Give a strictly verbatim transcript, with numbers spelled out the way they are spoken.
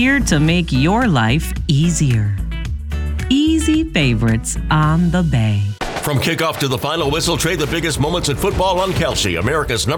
here to make your life easier. Easy Favorites on the Bay. From kickoff to the final whistle, trade the biggest moments in football on Kelsey, America's number